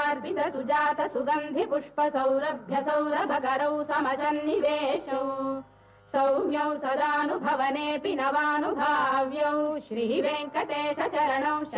सर्वार्पित सुजात सुगन्धि पुष्प सौरभ्य सौरभकरौ समसन्निवेशौ सौम्यौ सदानुभवनेऽपि नवानुभाव्यौ श्रीवेङ्कटेश चरणौ